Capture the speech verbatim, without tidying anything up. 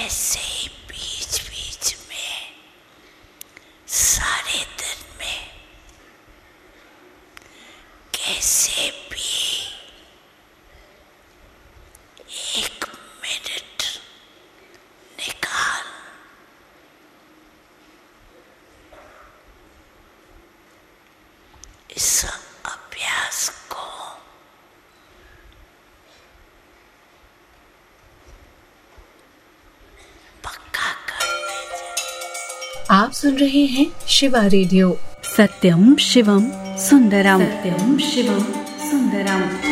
ऐसे ही बीच बीच में सारे दिन में कैसे भी एक मिनट निकाल इस अभ्यास को पक्का कर दीजिए। आप सुन रहे हैं शिवा रेडियो। सत्यम शिवम सुंदरम। सत्यम शिवम सुंदरम।